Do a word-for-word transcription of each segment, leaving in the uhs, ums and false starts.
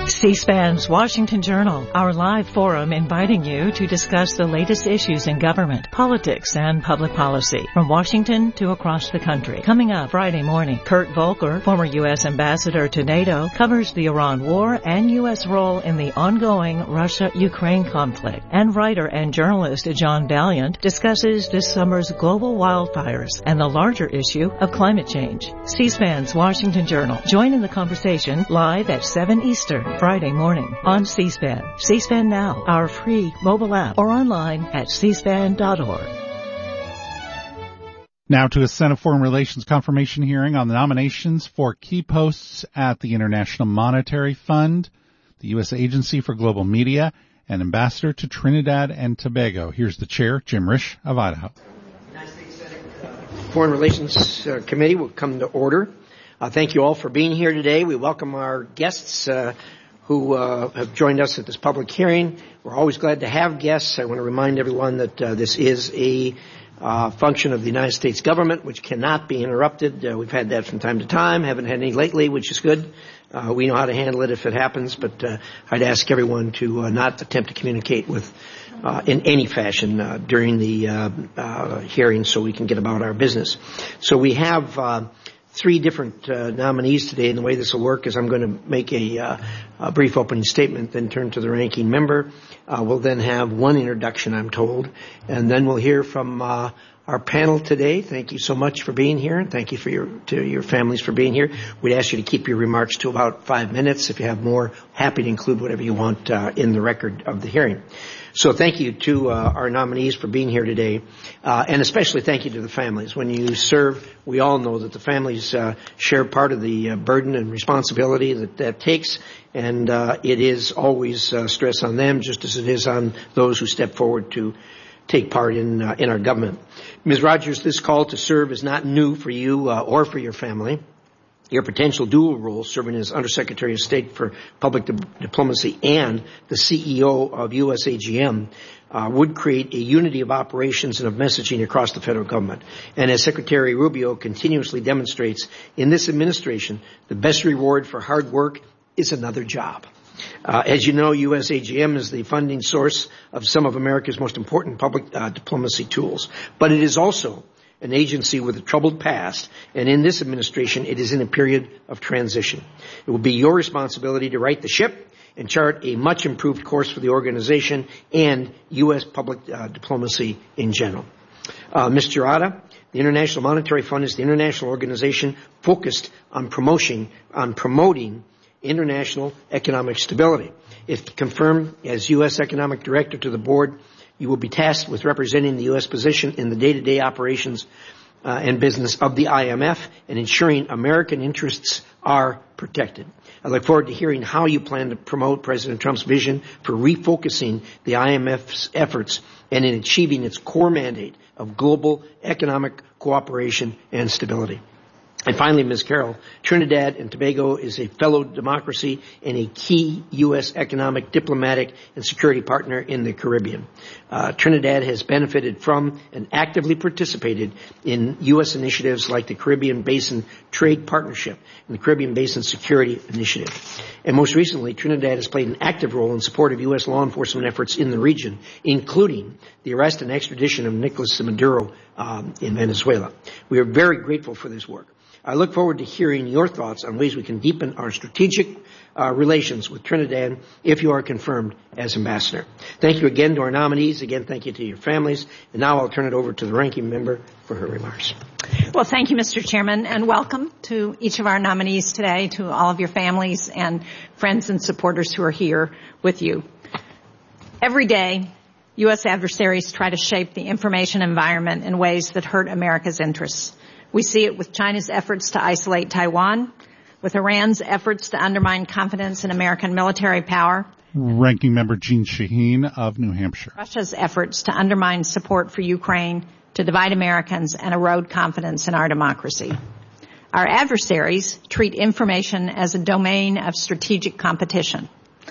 C-SPAN's Washington Journal, our live forum inviting you to discuss the latest issues in government, politics, and public policy from Washington to across the country. Coming up Friday morning, Kurt Volker, former U S ambassador to NATO, covers the Iran war and U S role in the ongoing Russia-Ukraine conflict. And writer and journalist John Valiant discusses this summer's global wildfires and the larger issue of climate change. C-SPAN's Washington Journal. Join in the conversation live at seven Eastern. Friday morning on C-SPAN. C-SPAN Now, our free mobile app, or online at c span dot org. Now to a Senate Foreign Relations confirmation hearing on the nominations for key posts at the International Monetary Fund, the U S Agency for Global Media, and Ambassador to Trinidad and Tobago. Here's the chair, Jim Risch of Idaho. The United States Senate uh, Foreign Relations uh, Committee will come to order. Uh, thank you all for being here today. We welcome our guests uh, who uh, have joined us at this public hearing. We're always glad to have guests. I want to remind everyone that uh, this is a uh, function of the United States government, which cannot be interrupted. Uh, we've had that from time to time. Haven't had any lately, which is good. Uh, we know how to handle it if it happens, but uh, I'd ask everyone to uh, not attempt to communicate with uh, in any fashion uh, during the uh, uh, hearing so we can get about our business. So we have uh, three different uh, nominees today, and the way this will work is I'm going to make a, uh, a brief opening statement, then turn to the ranking member. Uh, we'll then have one introduction, I'm told, and then we'll hear from uh, our panel today. Thank you so much for being here, and thank you for your to your families for being here. We'd ask you to keep your remarks to about five minutes. If you have more, happy to include whatever you want uh, in the record of the hearing. So thank you to uh, our nominees for being here today, uh, and especially thank you to the families. When you serve, we all know that the families uh, share part of the uh, burden and responsibility that that takes, and uh, it is always uh, stress on them, just as it is on those who step forward to take part in uh, in our government. Miz Rogers, this call to serve is not new for you uh, or for your family. Your potential dual role, serving as Undersecretary of State for Public Di- Diplomacy and the C E O of U S A G M, uh, would create a unity of operations and of messaging across the federal government. And as Secretary Rubio continuously demonstrates, in this administration, the best reward for hard work is another job. Uh, as you know, U S A G M is the funding source of some of America's most important public uh, diplomacy tools. But it is also an agency with a troubled past, and in this administration, it is in a period of transition. It will be your responsibility to right the ship and chart a much improved course for the organization and U S public uh, diplomacy in general. Uh, Mister Arata, the International Monetary Fund is the international organization focused on promoting, on promoting international economic stability. If confirmed as U S Economic Director to the board, you will be tasked with representing the U S position in the day-to-day operations uh, and business of the I M F and ensuring American interests are protected. I look forward to hearing how you plan to promote President Trump's vision for refocusing the I M F's efforts and in achieving its core mandate of global economic cooperation and stability. And finally, Miz Carroll, Trinidad and Tobago is a fellow democracy and a key U S economic, diplomatic, and security partner in the Caribbean. Uh, Trinidad has benefited from and actively participated in U S initiatives like the Caribbean Basin Trade Partnership and the Caribbean Basin Security Initiative. And most recently, Trinidad has played an active role in support of U S law enforcement efforts in the region, including the arrest and extradition of Nicolas Maduro um, in Venezuela. We are very grateful for this work. I look forward to hearing your thoughts on ways we can deepen our strategic uh, relations with Trinidad if you are confirmed as ambassador. Thank you again to our nominees. Again, thank you to your families. And now I'll turn it over to the ranking member for her remarks. Well, thank you, Mister Chairman, and welcome to each of our nominees today, to all of your families and friends and supporters who are here with you. Every day, U S adversaries try to shape the information environment in ways that hurt America's interests. We see it with China's efforts to isolate Taiwan, with Iran's efforts to undermine confidence in American military power. Ranking Member Jeanne Shaheen of New Hampshire. Russia's efforts to undermine support for Ukraine, to divide Americans, and erode confidence in our democracy. Our adversaries treat information as a domain of strategic competition.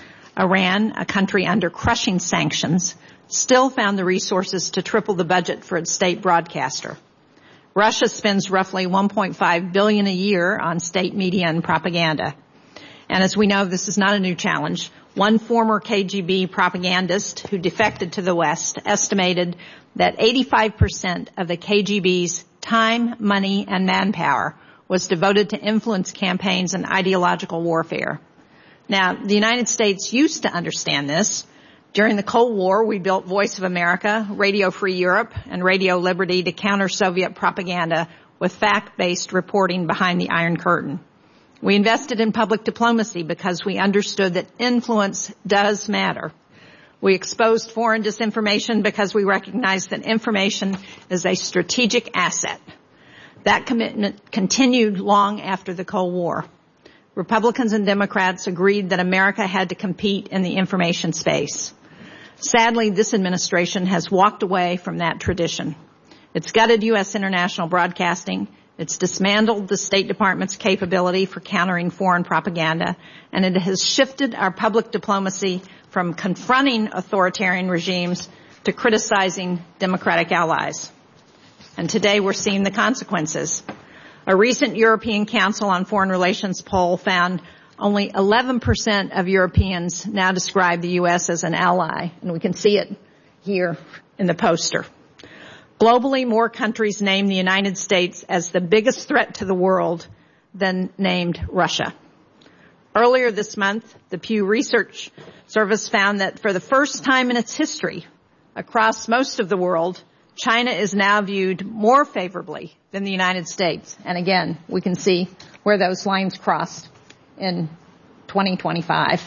Iran, a country under crushing sanctions, still found the resources to triple the budget for its state broadcaster. Russia spends roughly one point five billion dollars a year on state media and propaganda. And as we know, this is not a new challenge. One former K G B propagandist who defected to the West estimated that eighty-five percent of the K G B's time, money, and manpower was devoted to influence campaigns and ideological warfare. Now, the United States used to understand this. During the Cold War, we built Voice of America, Radio Free Europe, and Radio Liberty to counter Soviet propaganda with fact-based reporting behind the Iron Curtain. We invested in public diplomacy because we understood that influence does matter. We exposed foreign disinformation because we recognized that information is a strategic asset. That commitment continued long after the Cold War. Republicans and Democrats agreed that America had to compete in the information space. Sadly, this administration has walked away from that tradition. It's gutted U S international broadcasting. It's dismantled the State Department's capability for countering foreign propaganda, and it has shifted our public diplomacy from confronting authoritarian regimes to criticizing democratic allies. And today we're seeing the consequences. A recent European Council on Foreign Relations poll found only eleven percent of Europeans now describe the U S as an ally, and we can see it here in the poster. Globally, more countries name the United States as the biggest threat to the world than named Russia. Earlier this month, the Pew Research Service found that for the first time in its history, across most of the world, China is now viewed more favorably than the United States. And again, we can see where those lines crossed in twenty twenty-five.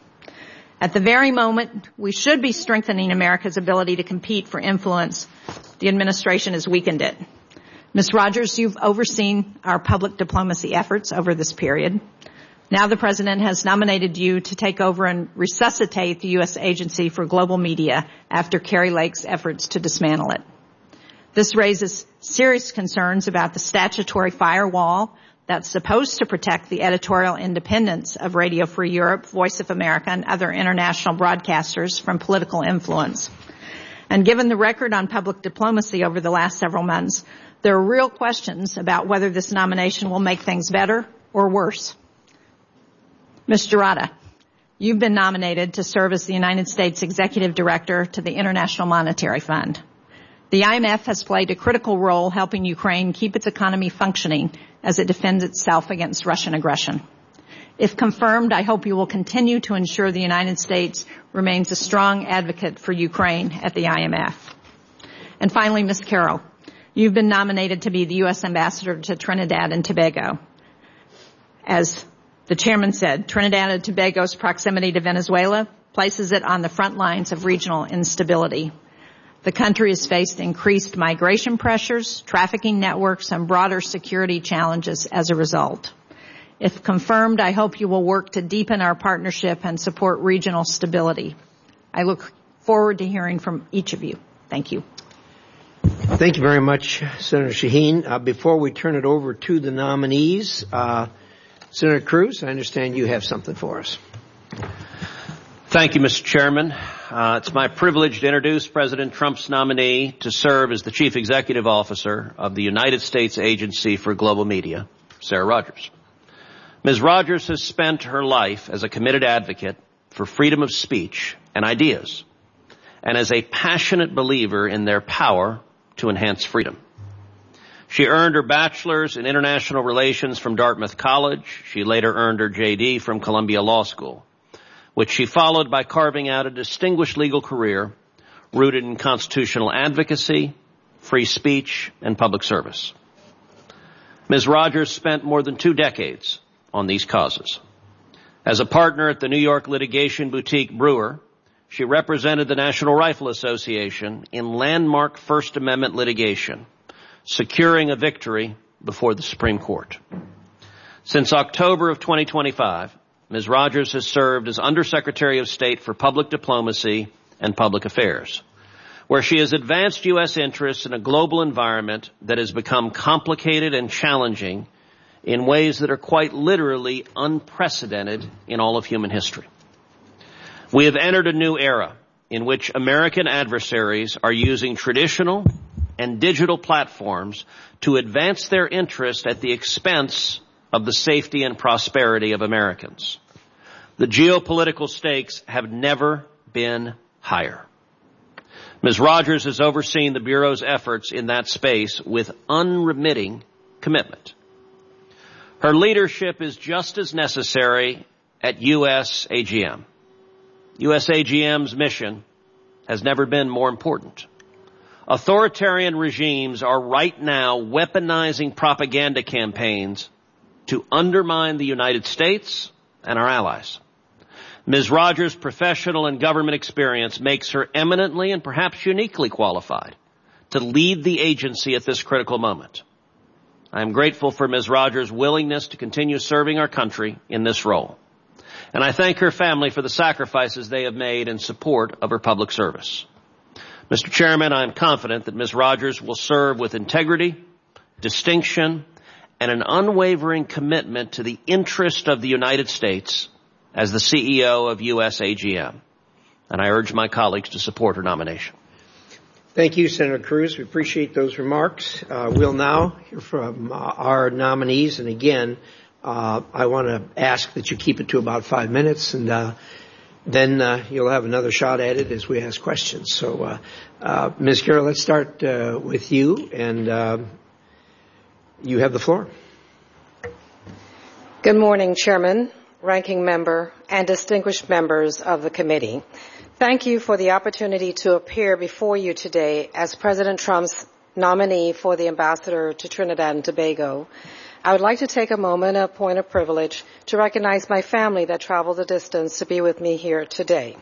At the very moment we should be strengthening America's ability to compete for influence, the administration has weakened it. Miz Rogers, you've overseen our public diplomacy efforts over this period. Now the President has nominated you to take over and resuscitate the U S Agency for Global Media after Kari Lake's efforts to dismantle it. This raises serious concerns about the statutory firewall that's supposed to protect the editorial independence of Radio Free Europe, Voice of America, and other international broadcasters from political influence. And given the record on public diplomacy over the last several months, there are real questions about whether this nomination will make things better or worse. Miz Gerada, you've been nominated to serve as the United States Executive Director to the International Monetary Fund. The I M F has played a critical role helping Ukraine keep its economy functioning as it defends itself against Russian aggression. If confirmed, I hope you will continue to ensure the United States remains a strong advocate for Ukraine at the I M F. And finally, Miz Carroll, you've been nominated to be the U S Ambassador to Trinidad and Tobago. As the chairman said, Trinidad and Tobago's proximity to Venezuela places it on the front lines of regional instability. The country has faced increased migration pressures, trafficking networks, and broader security challenges as a result. If confirmed, I hope you will work to deepen our partnership and support regional stability. I look forward to hearing from each of you. Thank you. Thank you very much, Senator Shaheen. Uh, before we turn it over to the nominees, uh, Senator Cruz, I understand you have something for us. Thank you, Mister Chairman. Uh, it's my privilege to introduce President Trump's nominee to serve as the Chief Executive Officer of the United States Agency for Global Media, Sarah Rogers. Miz Rogers has spent her life as a committed advocate for freedom of speech and ideas, and as a passionate believer in their power to enhance freedom. She earned her bachelor's in international relations from Dartmouth College. She later earned her J D from Columbia Law School, which she followed by carving out a distinguished legal career rooted in constitutional advocacy, free speech, and public service. Miz Rogers spent more than two decades on these causes. As a partner at the New York litigation boutique Brewer, she represented the National Rifle Association in landmark First Amendment litigation, securing a victory before the Supreme Court. Since October of twenty twenty-five, Miz Rogers has served as Undersecretary of State for Public Diplomacy and Public Affairs, where she has advanced U S interests in a global environment that has become complicated and challenging in ways that are quite literally unprecedented in all of human history. We have entered a new era in which American adversaries are using traditional and digital platforms to advance their interest at the expense of the safety and prosperity of Americans. The geopolitical stakes have never been higher. Miz Rogers has overseen the Bureau's efforts in that space with unremitting commitment. Her leadership is just as necessary at U S A G M. U S A G M's mission has never been more important. Authoritarian regimes are right now weaponizing propaganda campaigns to undermine the United States and our allies. Miz Rogers' professional and government experience makes her eminently and perhaps uniquely qualified to lead the agency at this critical moment. I am grateful for Miz Rogers' willingness to continue serving our country in this role. And I thank her family for the sacrifices they have made in support of her public service. Mister Chairman, I am confident that Miz Rogers will serve with integrity, distinction, and an unwavering commitment to the interest of the United States as the C E O of U S A G M. And I urge my colleagues to support her nomination. Thank you, Senator Cruz. We appreciate those remarks. Uh, we'll now hear from uh, our nominees. And again, uh, I want to ask that you keep it to about five minutes, and uh, then uh, you'll have another shot at it as we ask questions. So, uh, uh, Miz Carroll, let's start uh, with you, and uh, you have the floor. Good morning, Chairman, Ranking Member, and distinguished members of the committee. Thank you for the opportunity to appear before you today as President Trump's nominee for the Ambassador to Trinidad and Tobago. I would like to take a moment, a point of privilege, to recognize my family that traveled the distance to be with me here today.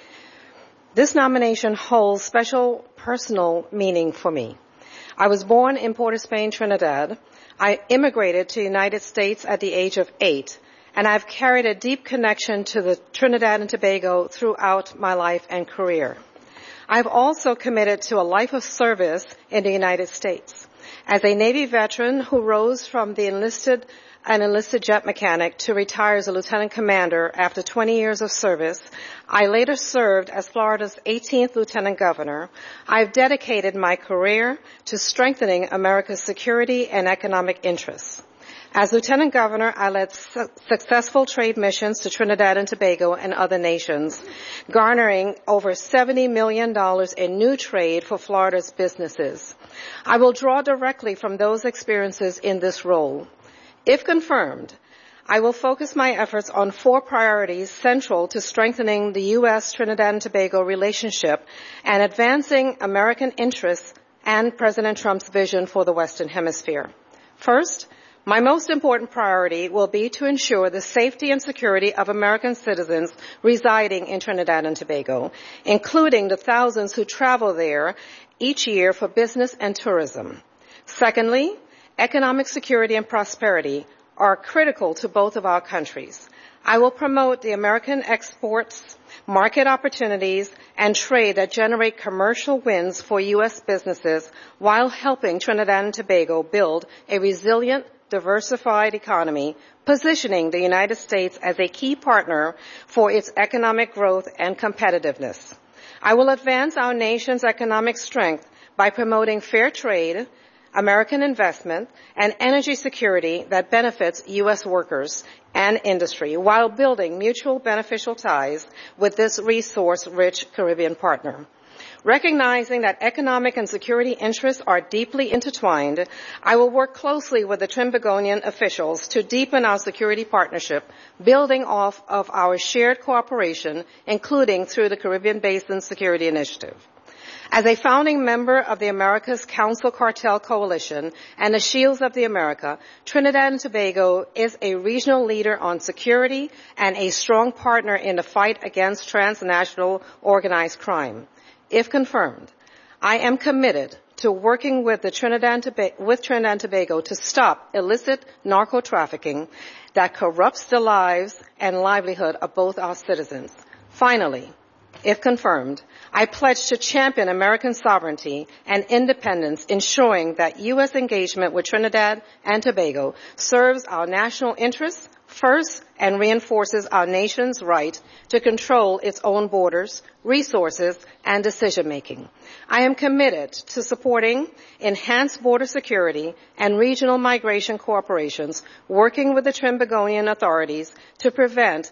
This nomination holds special personal meaning for me. I was born in Port of Spain, Trinidad. I immigrated to the United States at the age of eight, and I've carried a deep connection to the Trinidad and Tobago throughout my life and career. I've also committed to a life of service in the United States. As a Navy veteran who rose from the enlisted an enlisted jet mechanic to retire as a lieutenant commander after twenty years of service, I later served as Florida's eighteenth lieutenant governor. I've dedicated my career to strengthening America's security and economic interests. As lieutenant governor, I led su- successful trade missions to Trinidad and Tobago and other nations, garnering over seventy million dollars in new trade for Florida's businesses. I will draw directly from those experiences in this role. If confirmed, I will focus my efforts on four priorities central to strengthening the U S Trinidad and Tobago relationship and advancing American interests and President Trump's vision for the Western Hemisphere. First, my most important priority will be to ensure the safety and security of American citizens residing in Trinidad and Tobago, including the thousands who travel there each year for business and tourism. Secondly, economic security and prosperity are critical to both of our countries. I will promote the American exports, market opportunities, and trade that generate commercial wins for U S businesses while helping Trinidad and Tobago build a resilient, diversified economy, positioning the United States as a key partner for its economic growth and competitiveness. I will advance our nation's economic strength by promoting fair trade, American investment, and energy security that benefits U S workers and industry while building mutual beneficial ties with this resource-rich Caribbean partner. Recognizing that economic and security interests are deeply intertwined, I will work closely with the Trinbagonian officials to deepen our security partnership, building off of our shared cooperation, including through the Caribbean Basin Security Initiative. As a founding member of the Americas Council Cartel Coalition and the Shields of the America, Trinidad and Tobago is a regional leader on security and a strong partner in the fight against transnational organized crime. If confirmed, I am committed to working with, the Trinidad and Tobago, with Trinidad and Tobago to stop illicit narco trafficking that corrupts the lives and livelihood of both our citizens. Finally, if confirmed, I pledge to champion American sovereignty and independence, ensuring that U S engagement with Trinidad and Tobago serves our national interests first and reinforces our nation's right to control its own borders, resources, and decision-making. I am committed to supporting enhanced border security and regional migration cooperations, working with the Trinbagonian authorities to prevent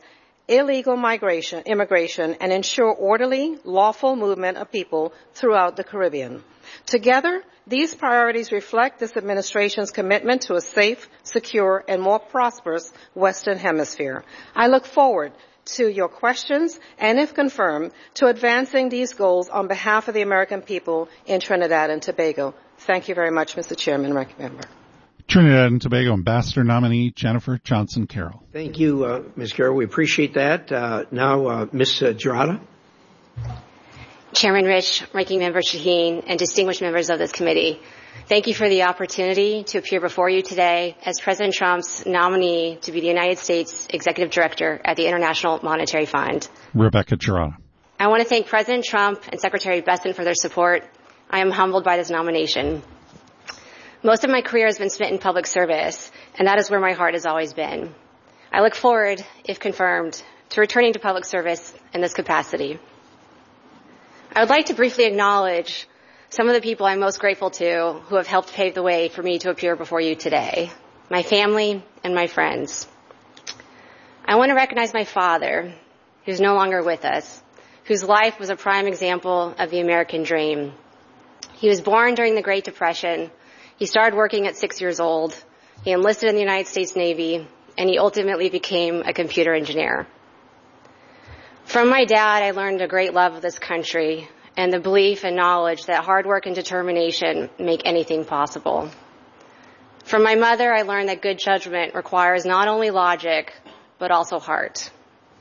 illegal migration, immigration, and ensure orderly, lawful movement of people throughout the Caribbean. Together, these priorities reflect this administration's commitment to a safe, secure, and more prosperous Western Hemisphere. I look forward to your questions and, if confirmed, to advancing these goals on behalf of the American people in Trinidad and Tobago. Thank you very much, Mister Chairman, Ranking Member. Trinidad and Tobago Ambassador nominee Jennifer Johnson Carroll. Thank you, uh, Miz Carroll. We appreciate that. Uh, now, uh, Miz Girauta. Chairman Rich, Ranking Member Shaheen, and distinguished members of this committee, thank you for the opportunity to appear before you today as President Trump's nominee to be the United States Executive Director at the International Monetary Fund. Rebecca Girauta. I want to thank President Trump and Secretary Bessent for their support. I am humbled by this nomination. Most of my career has been spent in public service, and that is where my heart has always been. I look forward, if confirmed, to returning to public service in this capacity. I would like to briefly acknowledge some of the people I'm most grateful to who have helped pave the way for me to appear before you today, my family and my friends. I want to recognize my father, who's no longer with us, whose life was a prime example of the American dream. He was born during the Great Depression. He started working at six years old. He enlisted in the United States Navy, and he ultimately became a computer engineer. From my dad, I learned a great love of this country and the belief and knowledge that hard work and determination make anything possible. From my mother, I learned that good judgment requires not only logic, but also heart.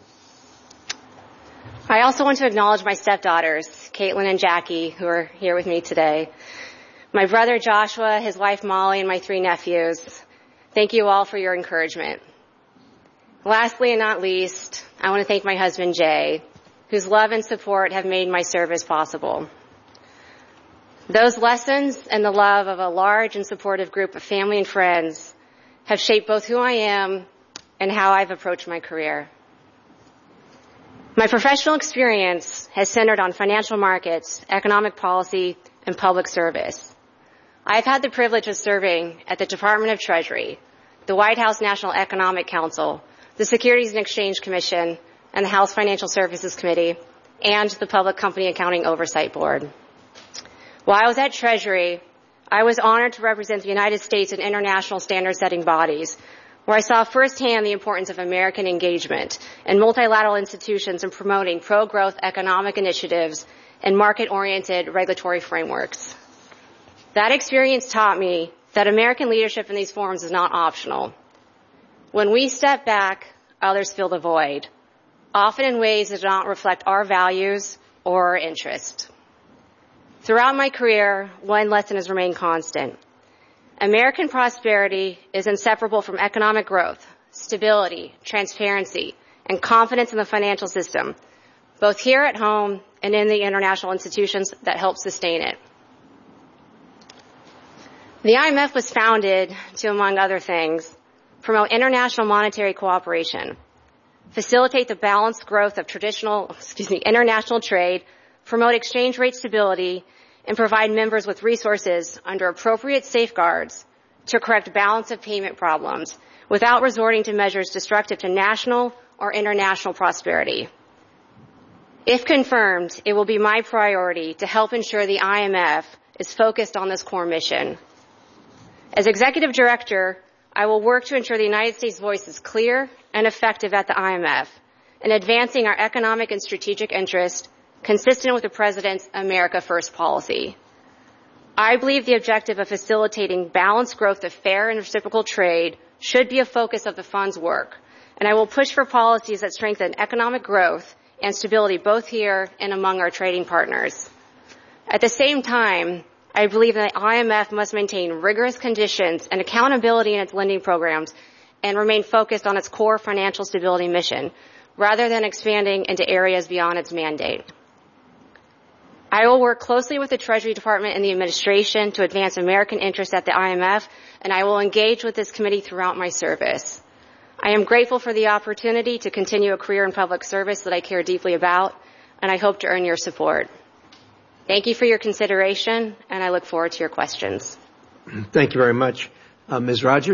I also want to acknowledge my stepdaughters, Caitlin and Jackie, who are here with me today. My brother Joshua, his wife Molly, and my three nephews. Thank you all for your encouragement. Lastly and not least, I want to thank my husband Jay, whose love and support have made my service possible. Those lessons and the love of a large and supportive group of family and friends have shaped both who I am and how I've approached my career. My professional experience has centered on financial markets, economic policy, and public service. I've had the privilege of serving at the Department of Treasury, the White House National Economic Council, the Securities and Exchange Commission, and the House Financial Services Committee, and the Public Company Accounting Oversight Board. While I was at Treasury, I was honored to represent the United States in international standard-setting bodies, where I saw firsthand the importance of American engagement and multilateral institutions in promoting pro-growth economic initiatives and market-oriented regulatory frameworks. That experience taught me that American leadership in these forums is not optional. When we step back, others fill the void, often in ways that do not reflect our values or our interests. Throughout my career, one lesson has remained constant. American prosperity is inseparable from economic growth, stability, transparency, and confidence in the financial system, both here at home and in the international institutions that help sustain it. The I M F was founded to, among other things, promote international monetary cooperation, facilitate the balanced growth of traditional, excuse me, international trade, promote exchange rate stability, and provide members with resources under appropriate safeguards to correct balance of payment problems without resorting to measures destructive to national or international prosperity. If confirmed, it will be my priority to help ensure the I M F is focused on this core mission. As Executive Director, I will work to ensure the United States voice is clear and effective at the I M F in advancing our economic and strategic interests consistent with the President's America First policy. I believe the objective of facilitating balanced growth of fair and reciprocal trade should be a focus of the Fund's work, and I will push for policies that strengthen economic growth and stability both here and among our trading partners. At the same time, I believe that the I M F must maintain rigorous conditions and accountability in its lending programs and remain focused on its core financial stability mission, rather than expanding into areas beyond its mandate. I will work closely with the Treasury Department and the administration to advance American interests at the I M F, and I will engage with this committee throughout my service. I am grateful for the opportunity to continue a career in public service that I care deeply about, and I hope to earn your support. Thank you for your consideration, and I look forward to your questions. Thank you very much. Uh, Miz Rogers?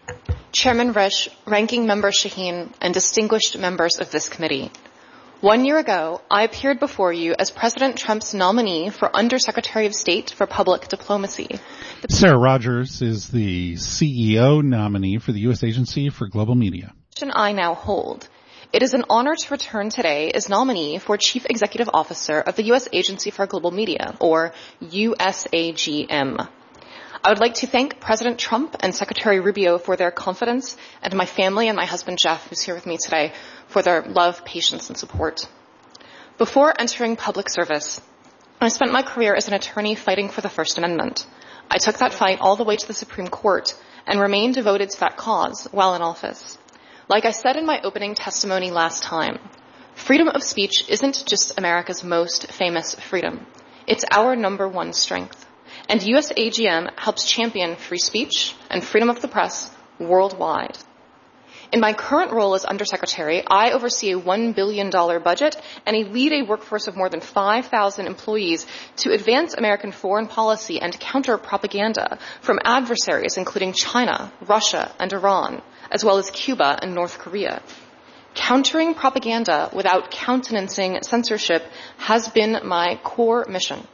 Chairman Risch, Ranking Member Shaheen, and distinguished members of this committee. One year ago, I appeared before you as President Trump's nominee for Undersecretary of State for Public Diplomacy. Sarah Rogers is the C E O nominee for the U S Agency for Global Media. The position I now hold. It is an honor to return today as nominee for Chief Executive Officer of the U S Agency for Global Media, or U S A G M. I would like to thank President Trump and Secretary Rubio for their confidence, and my family and my husband Jeff, who's here with me today, for their love, patience, and support. Before entering public service, I spent my career as an attorney fighting for the First Amendment. I took that fight all the way to the Supreme Court and remained devoted to that cause while in office. Like I said in my opening testimony last time, freedom of speech isn't just America's most famous freedom. It's our number one strength. And U S A G M helps champion free speech and freedom of the press worldwide. In my current role as Undersecretary, I oversee a one billion dollars budget and I lead a workforce of more than five thousand employees to advance American foreign policy and counter propaganda from adversaries including China, Russia, and Iran, as well as Cuba and North Korea. Countering propaganda without countenancing censorship has been my core mission.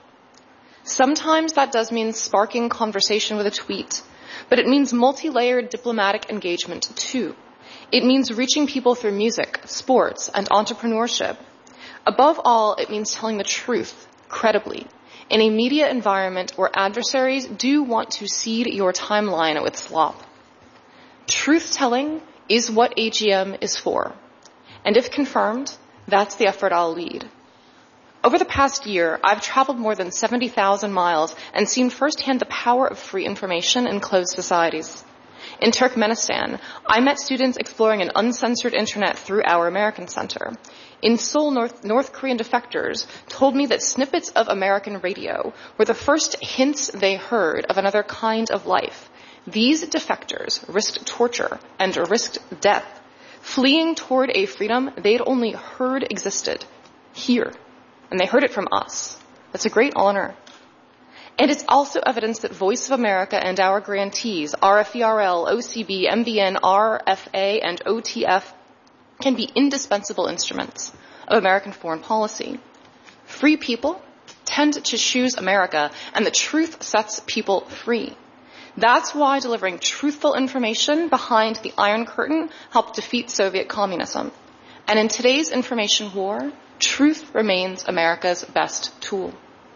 Sometimes that does mean sparking conversation with a tweet, but it means multi-layered diplomatic engagement too. It means reaching people through music, sports, and entrepreneurship. Above all, it means telling the truth, credibly, in a media environment where adversaries do want to seed your timeline with slop. Truth-telling is what A G M is for, and if confirmed, that's the effort I'll lead. Over the past year, I've traveled more than seventy thousand miles and seen firsthand the power of free information in closed societies. In Turkmenistan, I met students exploring an uncensored internet through our American Center. In Seoul, North, North Korean defectors told me that snippets of American radio were the first hints they heard of another kind of life. These defectors risked torture and risked death, fleeing toward a freedom they'd only heard existed here. And they heard it from us. That's a great honor. And it's also evidence that Voice of America and our grantees, R F E R L, O C B, M B N, R F A, and O T F, can be indispensable instruments of American foreign policy. Free people tend to choose America, and the truth sets people free. That's why delivering truthful information behind the Iron Curtain helped defeat Soviet communism. And in today's information war, truth remains America's best tool.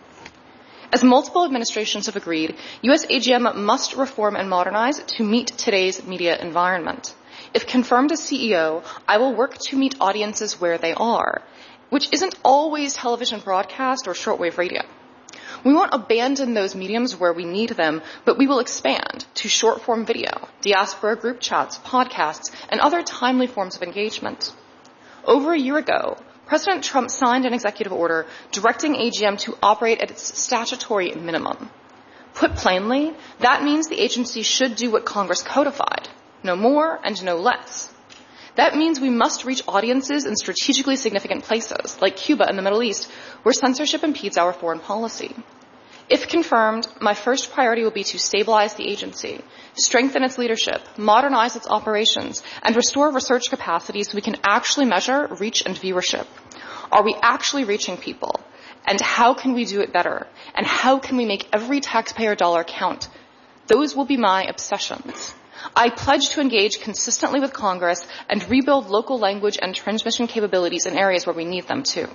As multiple administrations have agreed, U S A G M must reform and modernize to meet today's media environment. If confirmed as C E O, I will work to meet audiences where they are, which isn't always television broadcast or shortwave radio. We won't abandon those mediums where we need them, but we will expand to short-form video, diaspora group chats, podcasts, and other timely forms of engagement. Over a year ago, President Trump signed an executive order directing A G M to operate at its statutory minimum. Put plainly, that means the agency should do what Congress codified, no more and no less. That means we must reach audiences in strategically significant places, like Cuba and the Middle East, where censorship impedes our foreign policy. If confirmed, my first priority will be to stabilize the agency, strengthen its leadership, modernize its operations, and restore research capacity so we can actually measure reach and viewership. Are we actually reaching people? And how can we do it better? And how can we make every taxpayer dollar count? Those will be my obsessions. I pledge to engage consistently with Congress and rebuild local language and transmission capabilities in areas where we need them too.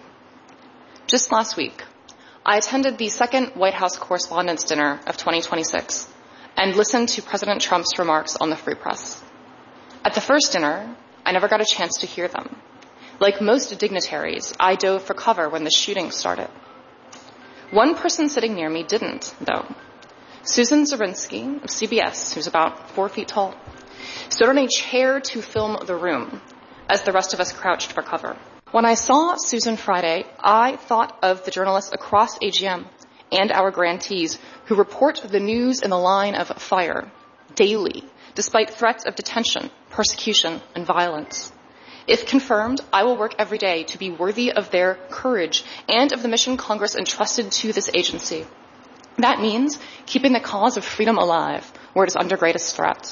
Just last week, I attended the second White House Correspondents' Dinner of twenty twenty-six and listened to President Trump's remarks on the free press. At the first dinner, I never got a chance to hear them. Like most dignitaries, I dove for cover when the shooting started. One person sitting near me didn't, though. Susan Zirinsky of C B S, who's about four feet tall, stood on a chair to film the room as the rest of us crouched for cover. When I saw Susan Friday, I thought of the journalists across A G M and our grantees who report the news in the line of fire daily, despite threats of detention, persecution, and violence. If confirmed, I will work every day to be worthy of their courage and of the mission Congress entrusted to this agency. That means keeping the cause of freedom alive where it is under greatest threat,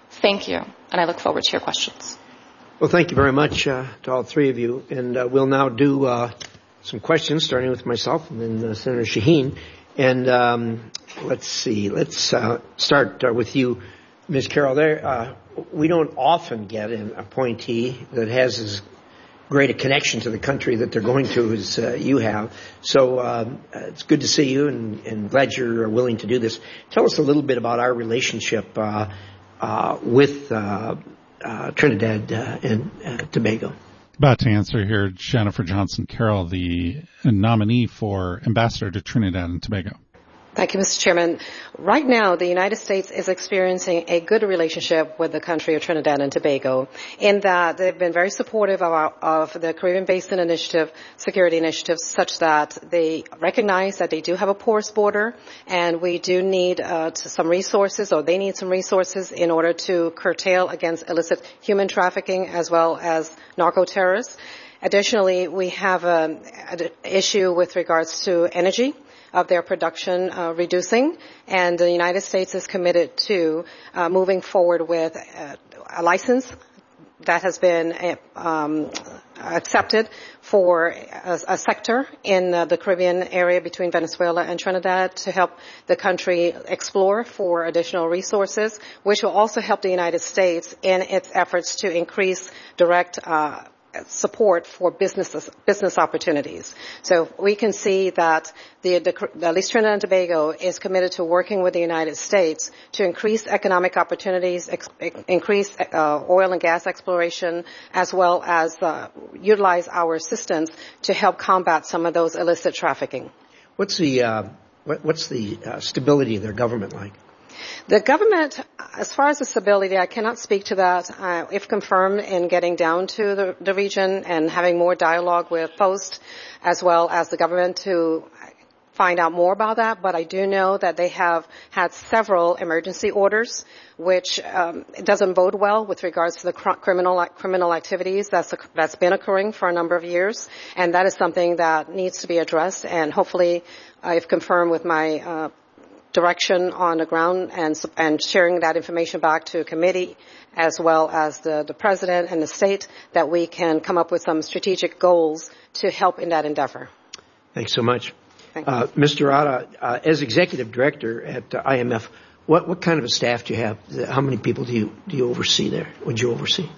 Thank you, and I look forward to your questions. Well, thank you very much uh, to all three of you. And uh, we'll now do uh, some questions, starting with myself and then uh, Senator Shaheen. And um, let's see, let's uh, start uh, with you, Miz Carroll. There, uh, we don't often get an appointee that has as great a connection to the country that they're going to as uh, you have. So um, it's good to see you, and, and glad you're willing to do this. Tell us a little bit about our relationship uh, uh, with uh, uh, Trinidad uh, and uh, Tobago. About to answer here, Jennifer Johnson Carroll, the nominee for ambassador to Trinidad and Tobago. Thank you, Mister Chairman. Right now, the United States is experiencing a good relationship with the country of Trinidad and Tobago in that they've been very supportive of, our, of the Caribbean Basin Initiative, security initiatives, such that they recognize that they do have a porous border, and we do need uh, some resources, or they need some resources in order to curtail against illicit human trafficking as well as narco-terrorists. Additionally, we have an issue with regards to energy of their production uh, reducing, and the United States is committed to uh, moving forward with uh, a license that has been uh, um, accepted for a, a sector in uh, the Caribbean area between Venezuela and Trinidad to help the country explore for additional resources, which will also help the United States in its efforts to increase direct uh support for businesses, business opportunities. So we can see that the, the, at least Trinidad and Tobago is committed to working with the United States to increase economic opportunities, ex, increase uh, oil and gas exploration, as well as uh, utilize our assistance to help combat some of those illicit trafficking. What's the uh, what, what's the uh, stability of their government like? The government, as far as the stability, I cannot speak to that. Uh, if confirmed in getting down to the, the region and having more dialogue with Post, as well as the government to find out more about that. But I do know that they have had several emergency orders, which um, doesn't bode well with regards to the cr- criminal criminal activities that's that's been occurring for a number of years, and that is something that needs to be addressed. And hopefully, uh, if confirmed with my uh, direction on the ground and and sharing that information back to a committee as well as the, the president and the state, that we can come up with some strategic goals to help in that endeavor. Thanks so much. Thank you. Uh, Mister Otta, uh, as executive director at uh, I M F, what, what kind of a staff do you have? How many people do you, do you oversee there? Would you oversee?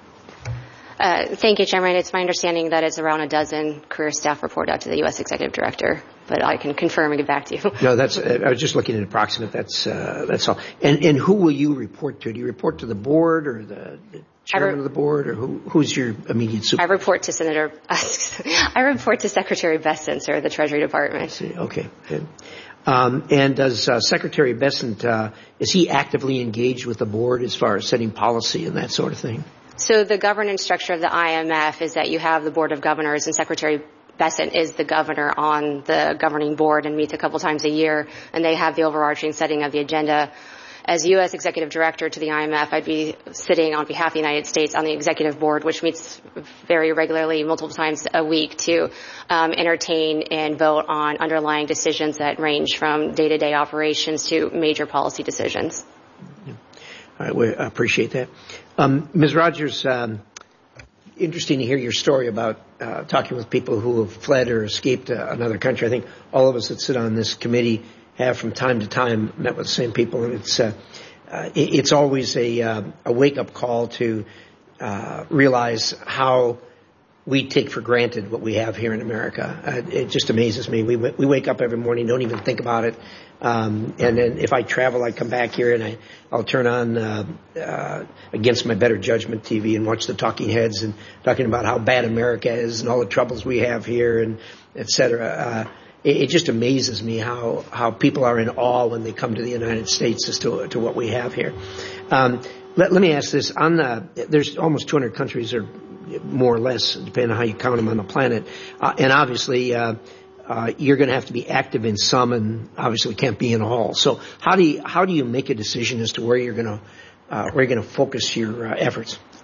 Uh, thank you, Chairman. It's my understanding that it's around a dozen career staff report out to the U S Executive Director, but I can confirm and get back to you. No, that's, uh, I was just looking at approximate. That's, uh, that's all. And, and who will you report to? Do you report to the board or the, the chairman re- of the board, or who, who's your immediate supervisor? I report to Senator, I report to Secretary Bessent, sir, the Treasury Department. I see. Okay. Good. Um, and does uh, Secretary Bessent, uh, is he actively engaged with the board as far as setting policy and that sort of thing? So the governance structure of the I M F is that you have the Board of Governors, and Secretary Bessent is the governor on the governing board and meets a couple times a year, and they have the overarching setting of the agenda. As U S Executive Director to the I M F, I'd be sitting on behalf of the United States on the executive board, which meets very regularly, multiple times a week, to um, entertain and vote on underlying decisions that range from day-to-day operations to major policy decisions. Yeah. All right, we appreciate that. Um, Miz Rogers, um, interesting to hear your story about uh, talking with people who have fled or escaped uh, another country. I think all of us that sit on this committee have from time to time met with the same people, and it's uh, uh, it, it's always a, uh, a wake-up call to uh, realize how we take for granted what we have here in America. Uh, it just amazes me. We we wake up every morning, don't even think about it. Um, and then if I travel, I come back here and I, I'll turn on, uh, uh, Against My Better Judgment T V and watch the talking heads and talking about how bad America is and all the troubles we have here and et cetera. Uh, it, it just amazes me how, how people are in awe when they come to the United States as to, to what we have here. Um, let, let me ask this. On the, there's almost two hundred countries or more or less, depending on how you count them on the planet. Uh, and obviously, uh, Uh, you're going to have to be active in some, and obviously can't be in all. So, how do you how do you make a decision as to where you're going to uh, where you're going to focus your uh, efforts?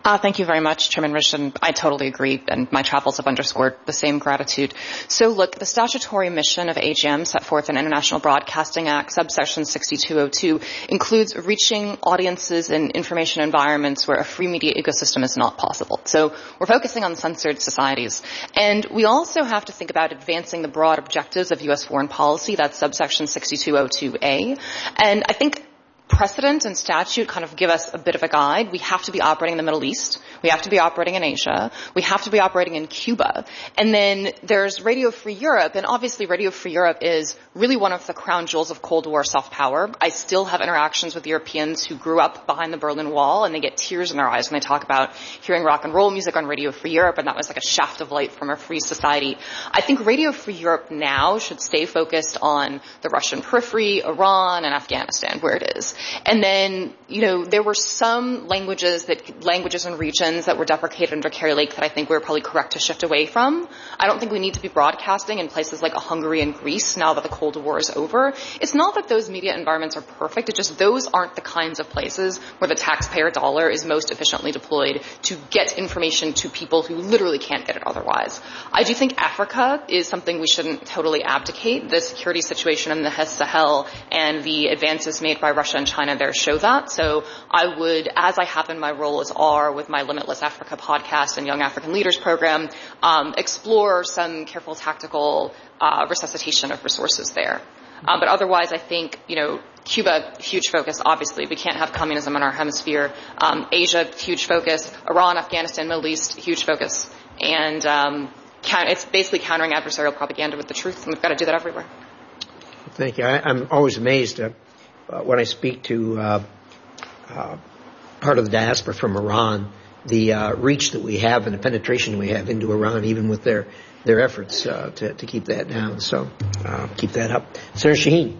Uh, thank you very much, Chairman Risch, and I totally agree, and my travels have underscored the same gratitude. So look, the statutory mission of A G M set forth in International Broadcasting Act, subsection sixty-two oh two, includes reaching audiences in information environments where a free media ecosystem is not possible. So we're focusing on censored societies. And we also have to think about advancing the broad objectives of U S foreign policy, that's subsection sixty-two oh two A. And I think precedent and statute kind of give us a bit of a guide. We have to be operating in the Middle East. We have to be operating in Asia. We have to be operating in Cuba. And then there's Radio Free Europe, and obviously Radio Free Europe is really one of the crown jewels of Cold War soft power. I still have interactions with Europeans who grew up behind the Berlin Wall, and they get tears in their eyes when they talk about hearing rock and roll music on Radio Free Europe, and that was like a shaft of light from a free society. I think Radio Free Europe now should stay focused on the Russian periphery, Iran, and Afghanistan, where it is. And then, you know, there were some languages that, languages and regions that were deprecated under Kerry Lake that I think we were probably correct to shift away from. I don't think we need to be broadcasting in places like Hungary and Greece now that the Cold War is over. It's not that those media environments are perfect. It's just those aren't the kinds of places where the taxpayer dollar is most efficiently deployed to get information to people who literally can't get it otherwise. I do think Africa is something we shouldn't totally abdicate. The security situation in the Sahel and the advances made by Russia and China there show that. So I would, as I have in my role as R with my Limitless Africa podcast and Young African Leaders program, um, explore some careful tactical uh, resuscitation of resources there. Um, but otherwise, I think, you know, Cuba, huge focus, obviously. We can't have communism in our hemisphere. Um, Asia, huge focus. Iran, Afghanistan, Middle East, huge focus. And um, it's basically countering adversarial propaganda with the truth, and we've got to do that everywhere. Thank you. I, I'm always amazed uh, uh, when I speak to uh, uh, part of the diaspora from Iran, the uh, reach that we have and the penetration we have into Iran, even with their their efforts uh, to, to keep that down. So uh, keep that up. Senator Shaheen.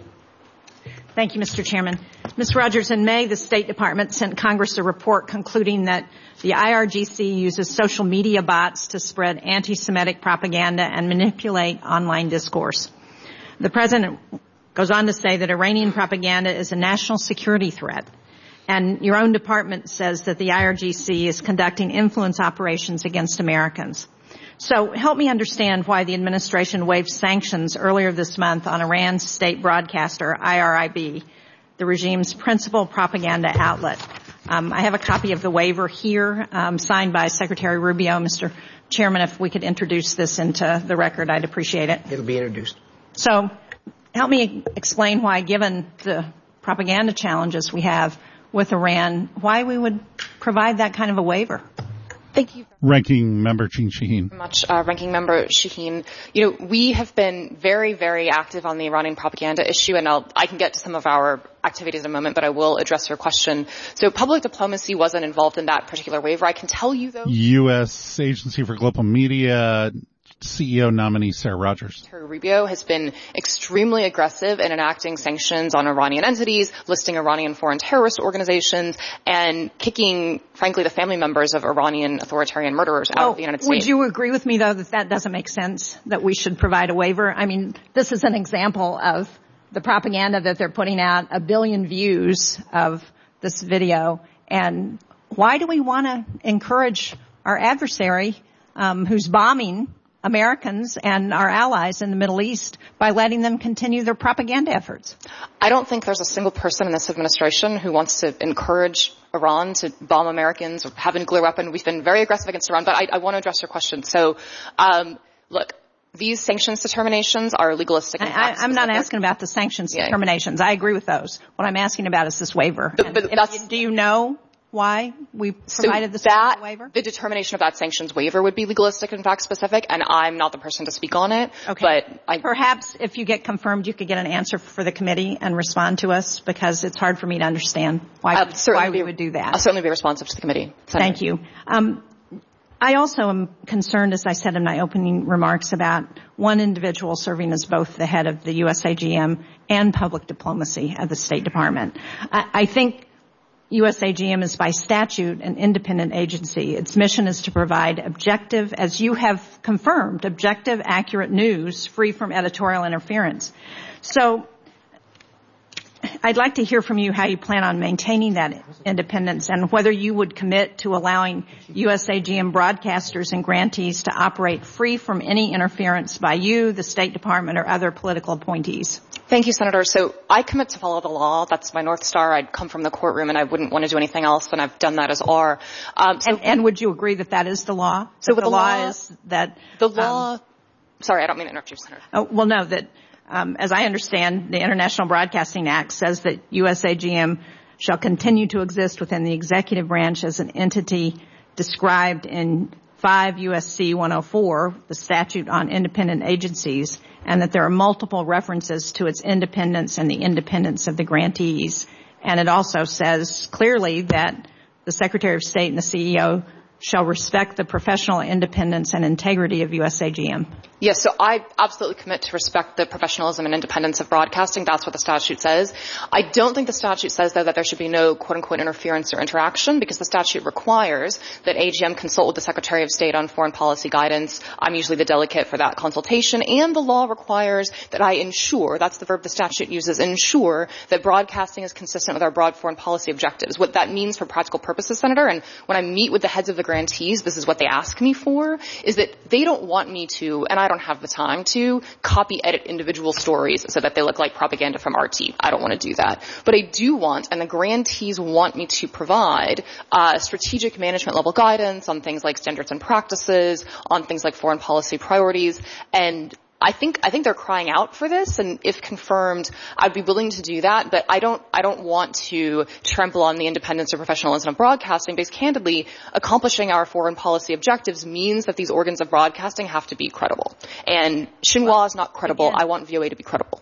Thank you, Mister Chairman. Miz Rogers, in May, the State Department sent Congress a report concluding that the I R G C uses social media bots to spread anti-Semitic propaganda and manipulate online discourse. The President goes on to say that Iranian propaganda is a national security threat. And your own department says that the I R G C is conducting influence operations against Americans. So help me understand why the administration waived sanctions earlier this month on Iran's state broadcaster, I R I B, the regime's principal propaganda outlet. Um, I have a copy of the waiver here, um, signed by Secretary Rubio. Mister Chairman, if we could introduce this into the record, I'd appreciate it. It'll be introduced. So help me explain why, given the propaganda challenges we have with Iran, why we would provide that kind of a waiver. Thank you. Ranking Member Jeanne Shaheen. Very much, uh, Ranking Member Shaheen. You know, we have been very, very active on the Iranian propaganda issue, and I'll, I can get to some of our activities in a moment, but I will address your question. So public diplomacy wasn't involved in that particular waiver. I can tell you, though. U S Agency for Global Media C E O nominee Sarah Rogers. Secretary Rubio has been extremely aggressive in enacting sanctions on Iranian entities, listing Iranian foreign terrorist organizations, and kicking, frankly, the family members of Iranian authoritarian murderers out well, of the United States. Would you agree with me, though, that that doesn't make sense, that we should provide a waiver? I mean, this is an example of the propaganda that they're putting out, a billion views of this video. And why do we want to encourage our adversary um, who's bombing Americans and our allies in the Middle East by letting them continue their propaganda efforts? I don't think there's a single person in this administration who wants to encourage Iran to bomb Americans or have a nuclear weapon. We've been very aggressive against Iran, but I, I want to address your question. So, um, look, these sanctions determinations are legalistic. And I, I'm not asking about the sanctions yeah. determinations. I agree with those. What I'm asking about is this waiver. But, but that's, do you know why we provided so this that, waiver? The determination of that sanctions waiver would be legalistic and fact specific, and I'm not the person to speak on it. Okay. But I, perhaps if you get confirmed, you could get an answer for the committee and respond to us, because it's hard for me to understand why, why we be, would do that. I'll certainly be responsive to the committee. Senator. Thank you. Um, I also am concerned, as I said in my opening remarks, about one individual serving as both the head of the U S A G M and public diplomacy at the State Department. I, I think U S A G M is by statute an independent agency. Its mission is to provide objective, as you have confirmed, objective, accurate news free from editorial interference. So I'd like to hear from you how you plan on maintaining that independence and whether you would commit to allowing U S A G M broadcasters and grantees to operate free from any interference by you, the State Department, or other political appointees. Thank you, Senator. So I commit to follow the law. That's my North Star. I'd come from the courtroom and I wouldn't want to do anything else, and I've done that as R. Um, so and, and would you agree that that is the law? So the, the law, law is that the law. Um, sorry, I don't mean to interrupt you, Senator. Oh, well, no, that um, as I understand, the International Broadcasting Act says that U S A G M shall continue to exist within the executive branch as an entity described in five U S C one oh four, the statute on independent agencies, and that there are multiple references to its independence and the independence of the grantees. And it also says clearly that the Secretary of State and the C E O shall respect the professional independence and integrity of U S A G M. Yes, so I absolutely commit to respect the professionalism and independence of broadcasting. That's what the statute says. I don't think the statute says, though, that there should be no quote-unquote interference or interaction, because the statute requires that A G M consult with the Secretary of State on foreign policy guidance. I'm usually the delegate for that consultation, and the law requires that I ensure, that's the verb the statute uses, ensure that broadcasting is consistent with our broad foreign policy objectives. What that means for practical purposes, Senator, and when I meet with the heads of the grantees, this is what they ask me for, is that they don't want me to, and I don't have the time to, copy edit individual stories so that they look like propaganda from R T. I don't want to do that. But I do want, and the grantees want me to provide uh, strategic management level guidance on things like standards and practices, on things like foreign policy priorities, and I think, I think they're crying out for this, and if confirmed, I'd be willing to do that, but I don't, I don't want to trample on the independence or professionalism of broadcasting, because candidly, accomplishing our foreign policy objectives means that these organs of broadcasting have to be credible. And Xinhua is not credible. Again, I want V O A to be credible.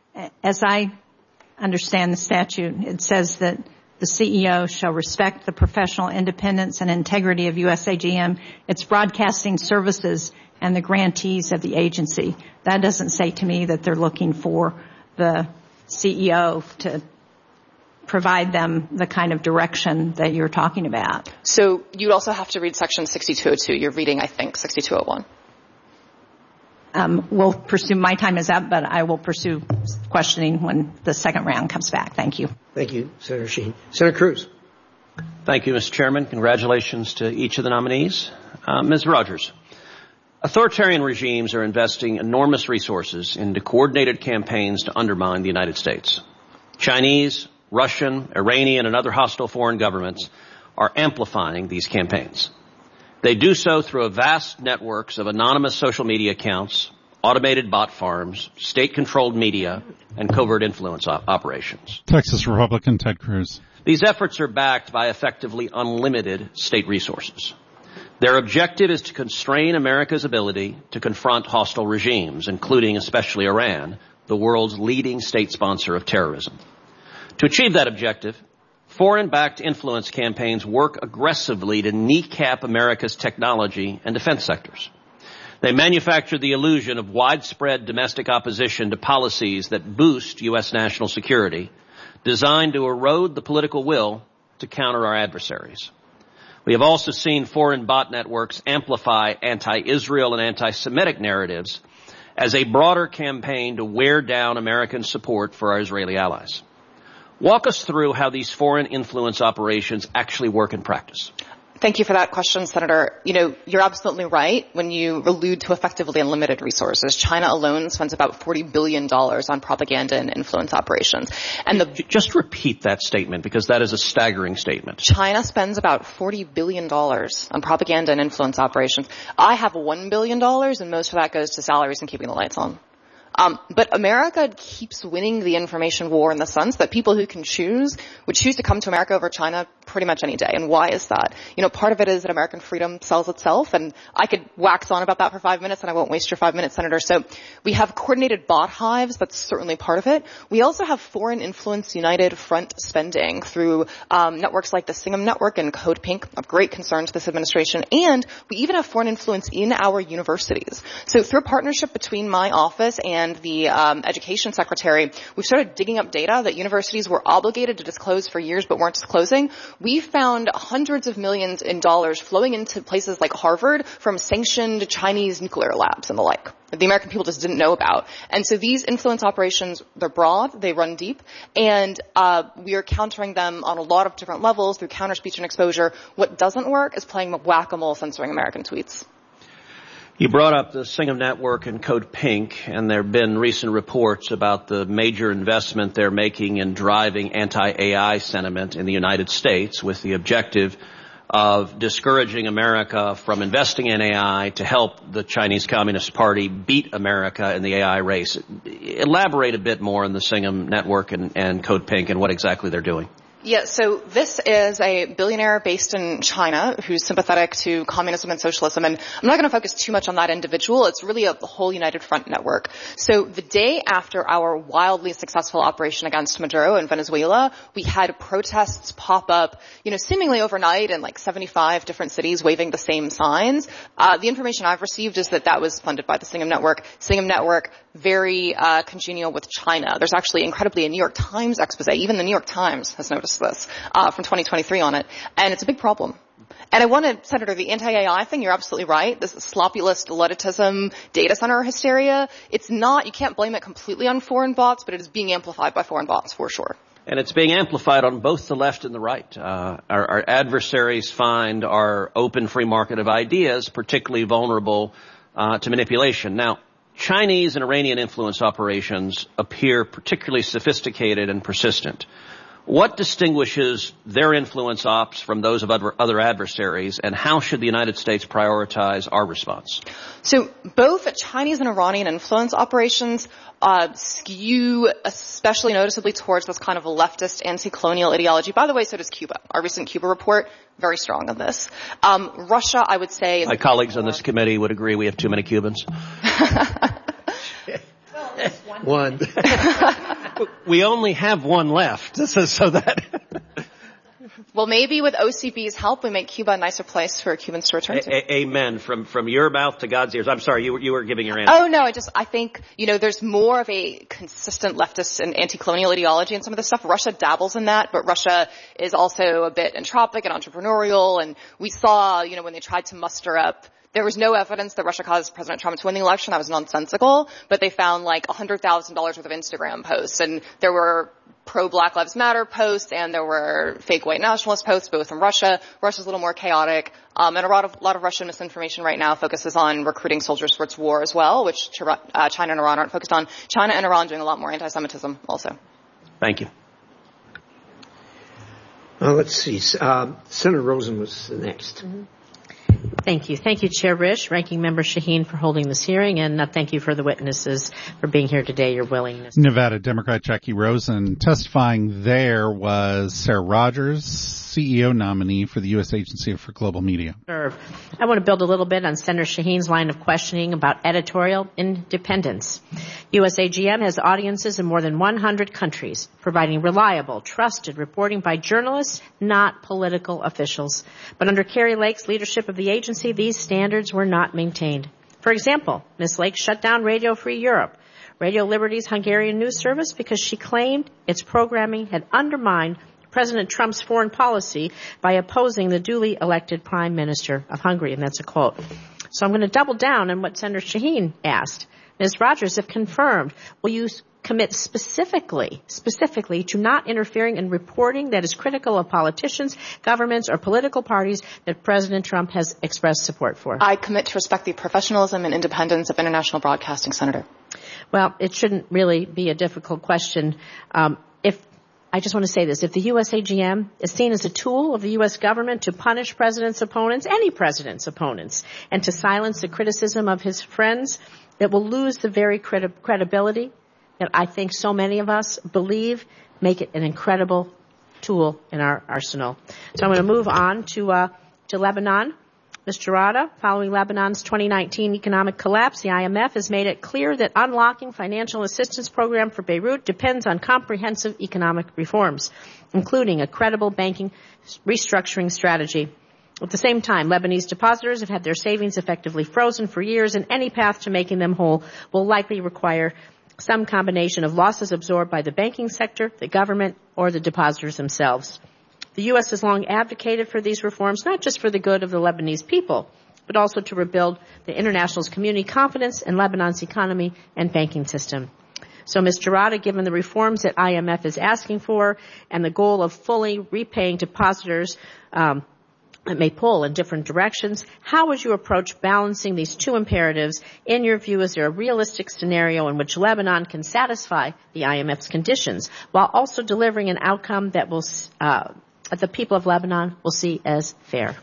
As I understand the statute, it says that the C E O shall respect the professional independence and integrity of U S A G M, its broadcasting services, and the grantees of the agency. That doesn't say to me that they're looking for the C E O to provide them the kind of direction that you're talking about. So you'd also have to read Section sixty-two oh two. You're reading, I think, sixty-two oh one. Um, we'll pursue, my time is up, but I will pursue questioning when the second round comes back. Thank you. Thank you, Senator Sheen. Senator Cruz. Thank you, Mister Chairman. Congratulations to each of the nominees. Uh, Miz Rogers. Authoritarian regimes are investing enormous resources into coordinated campaigns to undermine the United States. Chinese, Russian, Iranian, and other hostile foreign governments are amplifying these campaigns. They do so through a vast networks of anonymous social media accounts, automated bot farms, state-controlled media, and covert influence op- operations. Texas Republican Ted Cruz. These efforts are backed by effectively unlimited state resources. Their objective is to constrain America's ability to confront hostile regimes, including especially Iran, the world's leading state sponsor of terrorism. To achieve that objective, foreign-backed influence campaigns work aggressively to kneecap America's technology and defense sectors. They manufacture the illusion of widespread domestic opposition to policies that boost U S national security, designed to erode the political will to counter our adversaries. We have also seen foreign bot networks amplify anti-Israel and anti-Semitic narratives as a broader campaign to wear down American support for our Israeli allies. Walk us through how these foreign influence operations actually work in practice. Thank you for that question, Senator. You know, you're absolutely right when you allude to effectively unlimited resources. China alone spends about forty billion dollars on propaganda and influence operations. And the Just repeat that statement, because that is a staggering statement. China spends about forty billion dollars on propaganda and influence operations. I have one billion dollars, and most of that goes to salaries and keeping the lights on. Um, but America keeps winning the information war in the sense that people who can choose would choose to come to America over China pretty much any day. And why is that? You know, part of it is that American freedom sells itself, and I could wax on about that for five minutes, and I won't waste your five minutes, Senator. So we have coordinated bot hives. That's certainly part of it. We also have Foreign Influence United Front spending through um, networks like the Singham Network and Code Pink, of great concern to this administration. And we even have foreign influence in our universities. So through a partnership between my office and and the um, education secretary, we've started digging up data that universities were obligated to disclose for years but weren't disclosing. we found hundreds of millions in dollars flowing into places like Harvard from sanctioned Chinese nuclear labs and the like that the American people just didn't know about. And so these influence operations, they're broad, they run deep, and uh we are countering them on a lot of different levels through counter speech and exposure. What doesn't work is playing whack-a-mole censoring American tweets. You brought up the Singham Network and Code Pink, and there have been recent reports about the major investment they're making in driving anti-A I sentiment in the United States with the objective of discouraging America from investing in A I to help the Chinese Communist Party beat America in the A I race. Elaborate a bit more on the Singham Network and, and Code Pink and what exactly they're doing. Yeah, so this is a billionaire based in China who's sympathetic to communism and socialism, and I'm not going to focus too much on that individual. It's really a the whole United Front network. So the day after our wildly successful operation against Maduro in Venezuela, we had protests pop up, you know, seemingly overnight in like seventy-five different cities waving the same signs. Uh, the information I've received is that that was funded by the Singham Network. Singham Network, very uh, congenial with China. There's actually incredibly a New York Times expose. Even the New York Times has noticed this uh from twenty twenty-three on it, and it's a big problem. And I want to, Senator, the anti-A I thing, you're absolutely right. This sloppy list ludditism, data center hysteria, it's not, you can't blame it completely on foreign bots, but it is being amplified by foreign bots for sure. And it's being amplified on both the left and the right. Uh, our, our adversaries find our open free market of ideas particularly vulnerable uh, to manipulation. Now, Chinese and Iranian influence operations appear particularly sophisticated and persistent. What distinguishes their influence ops from those of other, other adversaries, and how should the United States prioritize our response? So both Chinese and Iranian influence operations uh skew especially noticeably towards this kind of a leftist anti-colonial ideology. By the way, so does Cuba. Our recent Cuba report, very strong on this. Um, Russia, I would say... Is My colleagues on this committee would agree we have too many Cubans. One. We only have one left, so, so that... Well, maybe with O C B's help, we make Cuba a nicer place for Cubans to return to. A- a- amen. From from your mouth to God's ears. I'm sorry, you were, you were giving your answer. Oh, no, I just, I think, you know, there's more of a consistent leftist and anti-colonial ideology in some of this stuff. Russia dabbles in that, but Russia is also a bit entropic and entrepreneurial, and we saw, you know, when they tried to muster up, there was no evidence that Russia caused President Trump to win the election. That was nonsensical, but they found like one hundred thousand dollars worth of Instagram posts, and there were pro-Black Lives Matter posts, and there were fake white nationalist posts, both from Russia. Russia's a little more chaotic, um, and a lot of, a lot of Russian misinformation right now focuses on recruiting soldiers for its war as well, which uh, China and Iran aren't focused on. China and Iran doing a lot more anti-Semitism also. Thank you. Uh, let's see. Uh, Senator Rosen was the next. Mm-hmm. Thank you. Thank you, Chair Risch, Ranking Member Shaheen, for holding this hearing, and uh, thank you for the witnesses for being here today, your willingness. Nevada Democrat Jackie Rosen. Testifying there was Sarah Rogers, C E O nominee for the U S Agency for Global Media. I want to build a little bit on Senator Shaheen's line of questioning about editorial independence. U S A G M has audiences in more than one hundred countries, providing reliable, trusted reporting by journalists, not political officials. But under Kari Lake's leadership of the agency, these standards were not maintained. For example, Miz Lake shut down Radio Free Europe, Radio Liberty's Hungarian news service, because she claimed its programming had undermined President Trump's foreign policy by opposing the duly elected Prime Minister of Hungary, and that's a quote. So I'm going to double down on what Senator Shaheen asked. Miz Rogers, if confirmed, will you commit specifically, specifically to not interfering in reporting that is critical of politicians, governments, or political parties that President Trump has expressed support for? I commit to respect the professionalism and independence of international broadcasting, Senator. Well, it shouldn't really be a difficult question. Um, if I just want to say this. If the U S A G M is seen as a tool of the U S government to punish president's opponents, any president's opponents, and to silence the criticism of his friends, it will lose the very credi- credibility that I think so many of us believe make it an incredible tool in our arsenal. So I'm going to move on to uh, to Lebanon. Mister Rada, following Lebanon's twenty nineteen economic collapse, the I M F has made it clear that unlocking financial assistance program for Beirut depends on comprehensive economic reforms, including a credible banking restructuring strategy. At the same time, Lebanese depositors have had their savings effectively frozen for years, and any path to making them whole will likely require some combination of losses absorbed by the banking sector, the government, or the depositors themselves. The U S has long advocated for these reforms, not just for the good of the Lebanese people, but also to rebuild the international community confidence in Lebanon's economy and banking system. So, Miz Gerada, given the reforms that I M F is asking for and the goal of fully repaying depositors um, that may pull in different directions, how would you approach balancing these two imperatives? In your view, is there a realistic scenario in which Lebanon can satisfy the I M F's conditions while also delivering an outcome that will uh, that the people of Lebanon will see as fair?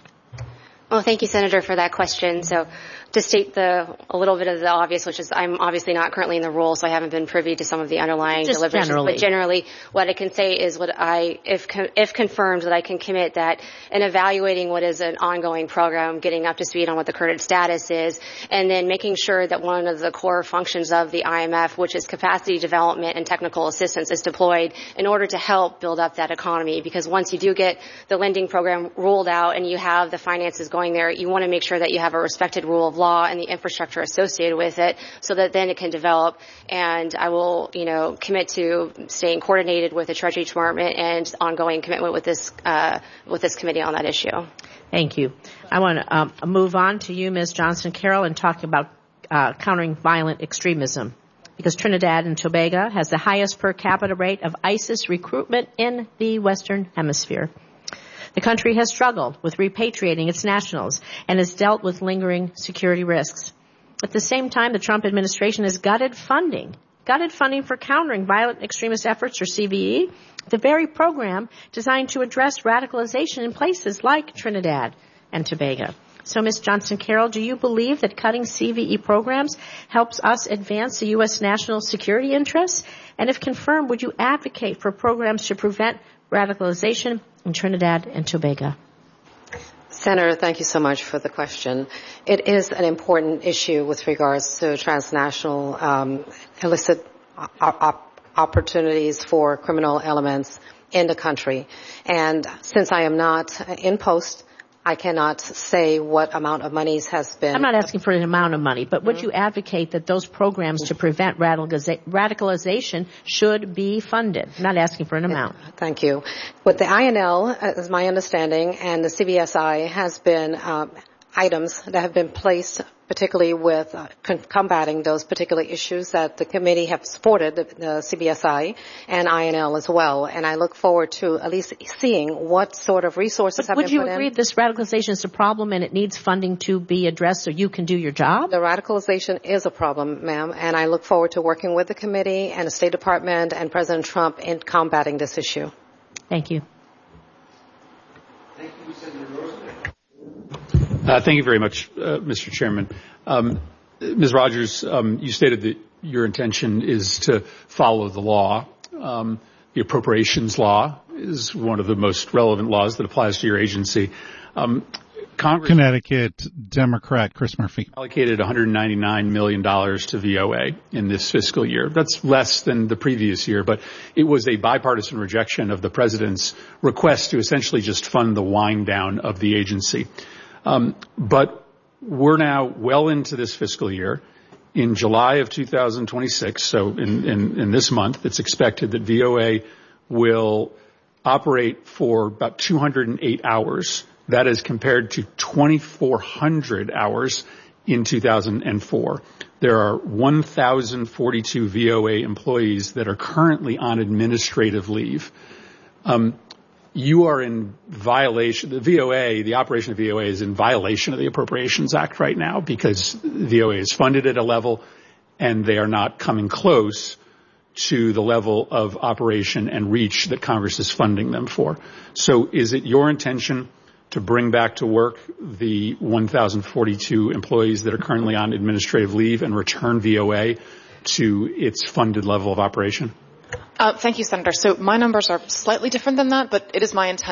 Well, thank you, Senator, for that question. So to state the a little bit of the obvious, which is I'm obviously not currently in the role, so I haven't been privy to some of the underlying Just deliberations. Generally. But generally, what I can say is what I, if if confirmed, that I can commit that in evaluating what is an ongoing program, getting up to speed on what the current status is, and then making sure that one of the core functions of the I M F, which is capacity development and technical assistance, is deployed in order to help build up that economy. Because once you do get the lending program rolled out and you have the finances going there, you want to make sure that you have a respected rule of law and the infrastructure associated with it so that then it can develop. And I will, you know, commit to staying coordinated with the Treasury Department and ongoing commitment with this, uh, with this committee on that issue. Thank you. I want to um, move on to you, Miz Johnson-Carroll, and talk about uh, countering violent extremism. Because Trinidad and Tobago has the highest per capita rate of ISIS recruitment in the Western Hemisphere. The country has struggled with repatriating its nationals and has dealt with lingering security risks. At the same time, the Trump administration has gutted funding, gutted funding for countering violent extremist efforts, or C V E, the very program designed to address radicalization in places like Trinidad and Tobago. So, Miz Johnson-Carroll, do you believe that cutting C V E programs helps us advance the U S national security interests? And if confirmed, would you advocate for programs to prevent radicalization in Trinidad and Tobago? Senator, thank you so much for the question. It is an important issue with regards to transnational um, illicit op- opportunities for criminal elements in the country. And since I am not in post, I cannot say what amount of monies has been. I'm not asking for an amount of money, but would you advocate that those programs to prevent radicalization should be funded? I'm not asking for an amount. Thank you. With the I N L, as my understanding, and the C B S I has been um, items that have been placed particularly with uh, con- combating those particular issues that the committee have supported, the, the C B S I and I N L as well. And I look forward to at least seeing what sort of resources but have been put in. Would you agree this radicalization is a problem and it needs funding to be addressed so you can do your job? The radicalization is a problem, ma'am, and I look forward to working with the committee and the State Department and President Trump in combating this issue. Thank you. Thank you, Senator Rosenberg. Uh, thank you very much, uh, Mister Chairman. Um, Miz Rogers, um, you stated that your intention is to follow the law. Um, the appropriations law is one of the most relevant laws that applies to your agency. Um, Congress Connecticut Democrat Chris Murphy allocated one hundred ninety-nine million dollars to V O A in this fiscal year. That's less than the previous year, but it was a bipartisan rejection of the president's request to essentially just fund the wind down of the agency. Um, but we're now well into this fiscal year. In July of two thousand twenty-six, so in, in, in this month, it's expected that V O A will operate for about two hundred eight hours. That is compared to twenty-four hundred hours in two thousand four. There are one thousand forty-two V O A employees that are currently on administrative leave. Um, You are in violation, the V O A, the operation of V O A is in violation of the Appropriations Act right now because V O A is funded at a level and they are not coming close to the level of operation and reach that Congress is funding them for. So is it your intention to bring back to work the one thousand forty-two employees that are currently on administrative leave and return V O A to its funded level of operation? Uh, thank you, Senator. So my numbers are slightly different than that, but it is my intention